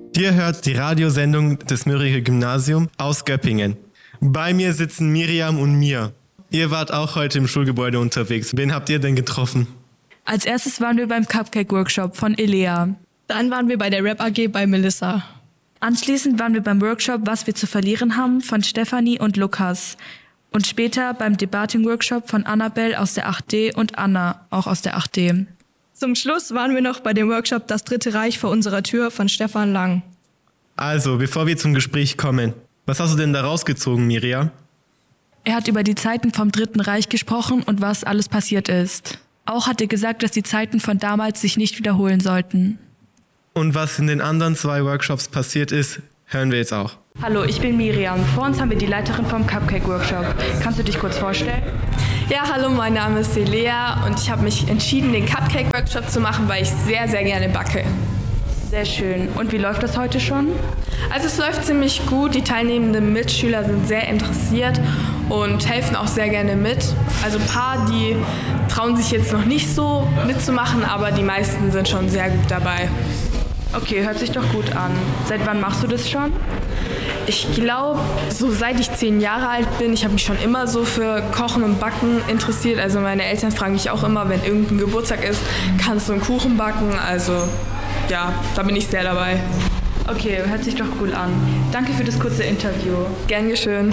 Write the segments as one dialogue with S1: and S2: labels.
S1: Ihr hört die Radiosendung des Mörike Gymnasium aus Göppingen. Bei mir sitzen Miriam und Mia. Ihr wart auch heute im Schulgebäude unterwegs. Wen habt ihr denn getroffen?
S2: Als erstes waren wir beim Cupcake-Workshop von Elea.
S3: Dann waren wir bei der Rap AG bei Melissa.
S2: Anschließend waren wir beim Workshop Was wir zu verlieren haben von Stefanie und Lukas. Und später beim Debating-Workshop von Annabelle aus der 8D und Anna, auch aus der 8D.
S3: Zum Schluss waren wir noch bei dem Workshop Das Dritte Reich vor unserer Tür von Stefan Lang.
S1: Also, bevor wir zum Gespräch kommen, was hast du denn da rausgezogen, Miriam?
S2: Er hat über die Zeiten vom Dritten Reich gesprochen und was alles passiert ist. Auch hat er gesagt, dass die Zeiten von damals sich nicht wiederholen sollten.
S1: Und was in den anderen 2 Workshops passiert ist, hören wir jetzt auch.
S2: Hallo, ich bin Miriam. Vor uns haben wir die Leiterin vom Cupcake-Workshop. Kannst du dich kurz vorstellen?
S4: Ja, hallo, mein Name ist Elea und ich habe mich entschieden, den Cupcake-Workshop zu machen, weil ich sehr, sehr gerne backe.
S2: Sehr schön. Und wie läuft das heute schon?
S4: Also es läuft ziemlich gut. Die teilnehmenden Mitschüler sind sehr interessiert und helfen auch sehr gerne mit. Also ein paar, die trauen sich jetzt noch nicht so mitzumachen, aber die meisten sind schon sehr gut dabei.
S2: Okay, hört sich doch gut an. Seit wann machst du das schon?
S4: Ich glaube, so seit ich 10 Jahre alt bin, ich habe mich schon immer so für Kochen und Backen interessiert. Also meine Eltern fragen mich auch immer, wenn irgendein Geburtstag ist, kannst du einen Kuchen backen? Also ja, da bin ich sehr dabei.
S2: Okay, hört sich doch cool an. Danke für das kurze Interview.
S4: Gern geschehen.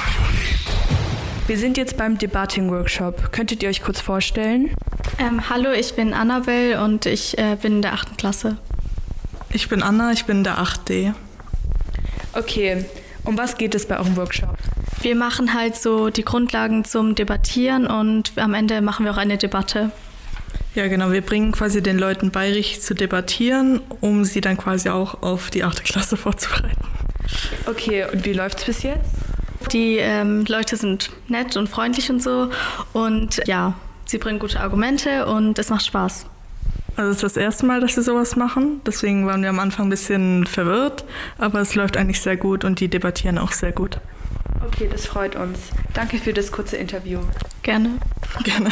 S2: Wir sind jetzt beim Debating-Workshop. Könntet ihr euch kurz vorstellen?
S5: Hallo, ich bin Annabelle und ich bin in der 8. Klasse.
S6: Ich bin Anna, ich bin in der 8D.
S2: Okay, um was geht es bei eurem Workshop?
S5: Wir machen halt so die Grundlagen zum Debattieren und am Ende machen wir auch eine Debatte.
S6: Ja, genau, wir bringen quasi den Leuten bei, richtig zu debattieren, um sie dann quasi auch auf die 8. Klasse vorzubereiten.
S2: Okay, und wie läuft's bis jetzt?
S5: Die Leute sind nett und freundlich und so und ja, sie bringen gute Argumente und es macht Spaß.
S6: Also es ist das erste Mal, dass wir sowas machen, deswegen waren wir am Anfang ein bisschen verwirrt, aber es läuft eigentlich sehr gut und die debattieren auch sehr gut.
S2: Okay, das freut uns. Danke für das kurze Interview.
S5: Gerne.
S6: Gerne.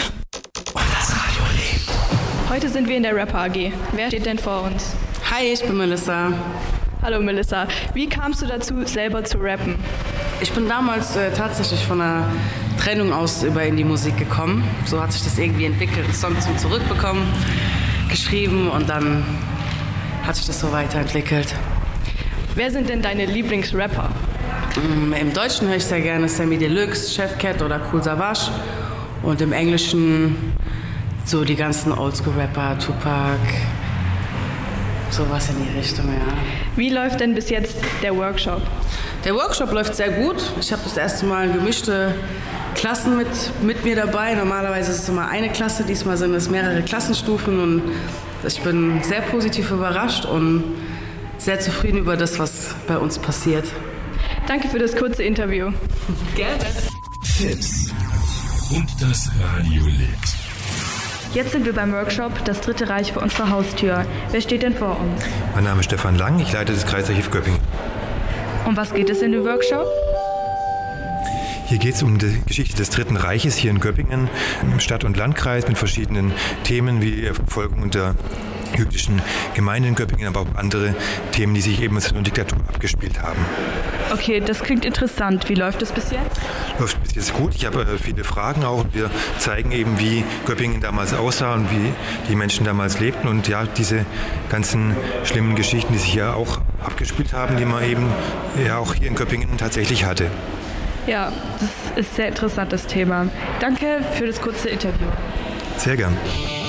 S3: Heute sind wir in der Rap AG. Wer steht denn vor uns?
S7: Hi, ich bin Melissa.
S3: Hallo Melissa. Wie kamst du dazu, selber zu rappen?
S7: Ich bin damals tatsächlich von einer Trennung aus in die Musik gekommen. So hat sich das irgendwie entwickelt, einen Song zum Zurückbekommen, geschrieben und dann hat sich das so weiterentwickelt.
S3: Wer sind denn deine Lieblingsrapper?
S7: Im Deutschen höre ich sehr gerne Sammy Deluxe, Chef Cat oder Kool Savas. Und im Englischen so die ganzen Oldschool-Rapper, Tupac, sowas in die Richtung, ja.
S3: Wie läuft denn bis jetzt der Workshop?
S7: Der Workshop läuft sehr gut. Ich habe das erste Mal gemischte Klassen mit mir dabei. Normalerweise ist es immer eine Klasse, diesmal sind es mehrere Klassenstufen und ich bin sehr positiv überrascht und sehr zufrieden über das, was bei uns passiert.
S3: Danke für das kurze Interview.
S7: Gerne.
S8: Tipps und das Radio lebt.
S2: Jetzt sind wir beim Workshop Das Dritte Reich vor unserer Haustür. Wer steht denn vor uns?
S9: Mein Name ist Stefan Lang, ich leite das Kreisarchiv Göppingen.
S2: Um was geht es in dem Workshop?
S9: Hier geht es um die Geschichte des Dritten Reiches hier in Göppingen, im Stadt- und Landkreis mit verschiedenen Themen wie Verfolgung der jüdischen Gemeinde in Göppingen, aber auch andere Themen, die sich eben in der Diktatur abgespielt haben.
S2: Okay, das klingt interessant. Wie läuft es bis jetzt?
S9: Läuft bis jetzt gut. Ich habe viele Fragen auch. Wir zeigen eben, wie Göppingen damals aussah und wie die Menschen damals lebten und ja, diese ganzen schlimmen Geschichten, die sich hier auch abgespielt haben, die man eben ja auch hier in Göppingen tatsächlich hatte.
S2: Ja, das ist ein sehr interessantes Thema. Danke für das kurze Interview.
S9: Sehr gern.